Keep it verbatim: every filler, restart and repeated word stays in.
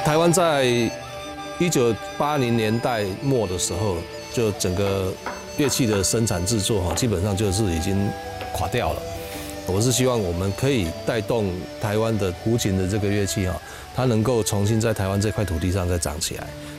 台湾在一九八零年代末的时候，就整个乐器的生产制作哈，基本上就是已经垮掉了。我是希望我们可以带动台湾的胡琴的这个乐器哈，它能够重新在台湾这块土地上再长起来。